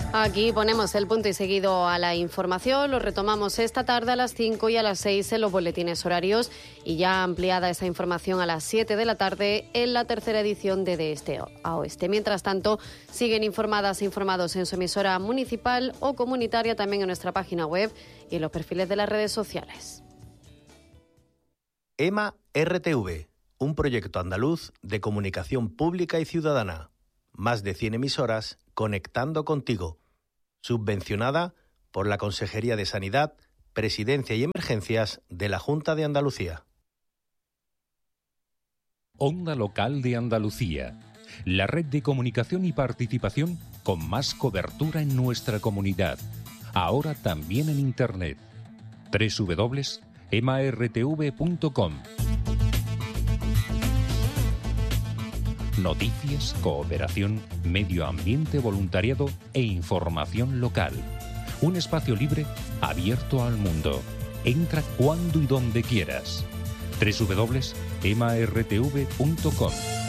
Aquí ponemos el punto y seguido a la información. Lo retomamos esta tarde a las 5 y a las 6 en los boletines horarios y ya ampliada esa información a las 7 de la tarde en la tercera edición de Este a Oeste. Mientras tanto, siguen informadas e informados en su emisora municipal o comunitaria, también en nuestra página web y en los perfiles de las redes sociales. EMA RTV, un proyecto andaluz de comunicación pública y ciudadana. Más de 100 emisoras conectando contigo. Subvencionada por la Consejería de Sanidad, Presidencia y Emergencias de la Junta de Andalucía. Onda Local de Andalucía. La red de comunicación y participación con más cobertura en nuestra comunidad. Ahora también en Internet. www.emartv.com. Noticias, cooperación, medio ambiente, voluntariado e información local. Un espacio libre abierto al mundo. Entra cuando y donde quieras. www.emartv.com.